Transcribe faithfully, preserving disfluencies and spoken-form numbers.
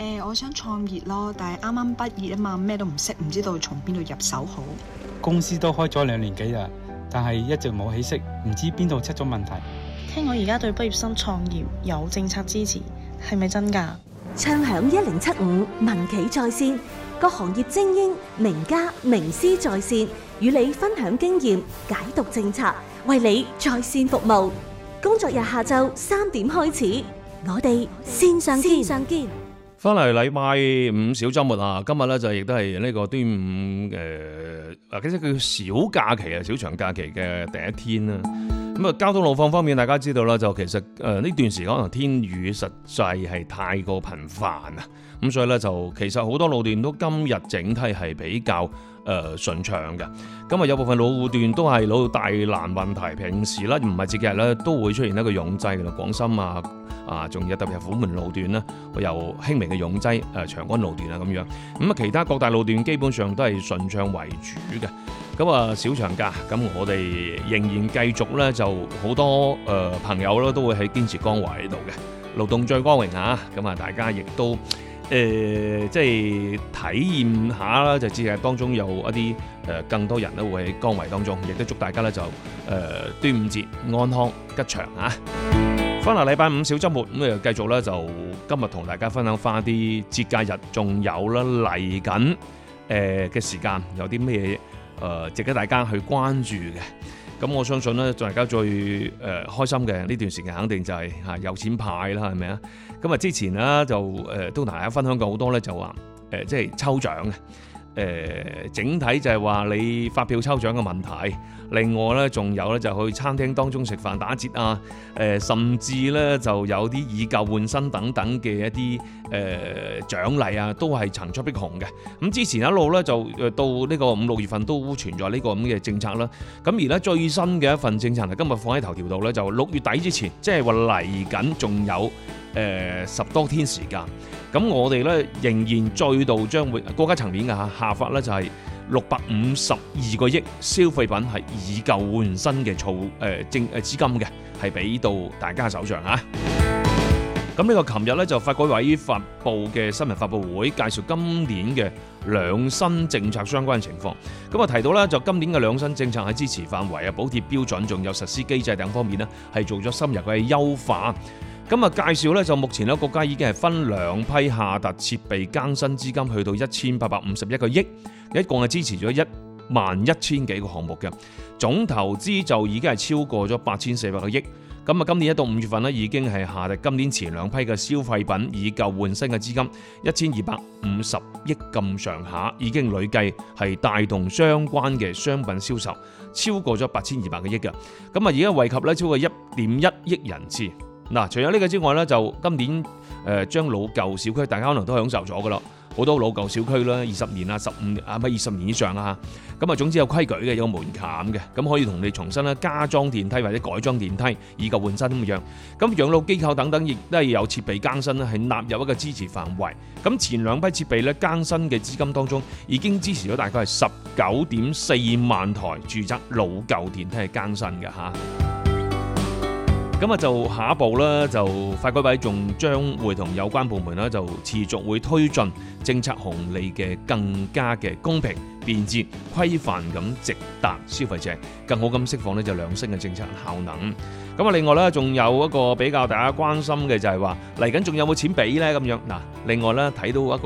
誒，我想創業咯，但係啱啱畢業啊嘛，咩都唔識，唔知道從邊度入手好。 公司都開咗兩年幾啦，但係一直冇起色，唔知邊度出咗問題。 聽講而家對畢業生創業有政策支持，係咪真㗎？ 暢享一零七五民企在線，各行業精英、名家、名師在線，與你分享經驗，解讀政策，為你在線服務。工作日下晝三點開始，我哋線上見。線上見。 翻嚟禮拜五小週末啊！今日咧就亦都係呢個端午誒，嗱其實叫小假期啊，小長假期嘅第一天啦。咁啊，交通路況方面，大家知道啦，就其實誒呢、呃、段時間可能天雨實在係太過頻繁啊，咁所以咧就其實好多路段都今日整體係比較誒順暢嘅。今日有部分路段都係路大難問題，平時咧唔係節日咧都會出現一個擁擠嘅啦，廣深啊。啊，仲有特別係虎門路段啦，會有輕微嘅擁擠，誒、呃、長安路段啊咁樣。咁啊，其他各大路段基本上都係順暢為主嘅。咁啊，小長假，咁我哋仍然繼續咧，就好多誒、呃、朋友咧都會喺堅持崗位喺度嘅，勞動最光榮啊！咁啊，大家亦都誒、呃、即係體驗下啦，就知係當中有一啲誒、呃、更多人咧會喺崗位當中，亦都祝大家咧就誒、呃、端午節安康吉祥啊！翻嚟禮拜五小週末咁誒，繼續咧就今日同大家分享翻啲節假日，仲有啦嚟緊誒嘅時間有啲咩誒值得大家去關注嘅。咁我相信咧，大家最誒、呃、開心嘅呢段時間，肯定就係嚇有錢派啦，係咪啊？咁啊之前咧就誒、呃、都同大家分享過好多咧，就話誒、呃、即係抽獎嘅。誒、呃、整體就係話你發票抽獎嘅問題，另外咧仲有咧就去餐廳當中食飯打折啊，誒、呃、甚至咧就有啲以舊換新等等嘅一啲誒、呃、獎勵啊，都係層出不窮嘅。咁之前一路咧就誒到呢個五六月份都存在呢個咁嘅政策啦。咁而咧最新嘅一份政策係今日放喺頭條度咧，就六月底之前，即係話嚟緊仲有誒、呃、十多天時間。咁我哋咧仍然再度將會國家層面嘅嚇下發咧就係六百五十二個億消費品係以舊換新嘅措誒政誒資金嘅，係俾到大家手上嚇。咁呢個琴日咧就發改委發布嘅新聞發布會，介紹今年嘅兩新政策相關情況。咁啊提到咧就今年嘅兩新政策喺支持範圍啊、補貼標準，仲有實施機制等方面呢，係做咗深入嘅優化。咁啊介紹咧就目前咧國家已經係分兩批下達設備更新資金，去到一千八百五十一個億，一共係支持咗一萬一千幾個項目嘅，總投資就已經係超過咗八千四百個億。咁啊今年一到五月份咧已經係下達今年前兩批嘅消費品以舊換新嘅資金一千二百五十億咁上下，已經累計係帶動相關嘅商品銷售超過咗八千二百個億嘅。咁啊而家惠及咧超過一點一億人次。嗱，除咗呢個之外咧，就今年誒將老舊小區，大家可能都享受咗噶啦，好多老舊小區啦，二十年啊、十五年啊、咪二十年以上啊，咁啊總之有規矩嘅，有門檻嘅，咁可以同你重新咧加裝電梯或者改裝電梯，以舊換新咁樣。咁養老機構等等亦都係有設備更新咧，係納入一個支持範圍。咁前兩批設備咧更新嘅資金當中，已經支持咗大概係十九點四萬台住宅老舊電梯係更新嘅嚇。咁啊，就下一步咧，就發改委仲將會同有關部門咧，就持續會推進政策紅利嘅更加嘅公平、便捷、規範咁直達消費者，更好咁釋放呢就兩新嘅政策效能。咁啊，另外咧，仲有一個比較大家關心嘅就係話嚟緊仲有冇錢俾咧咁樣嗱。另外咧，睇到一個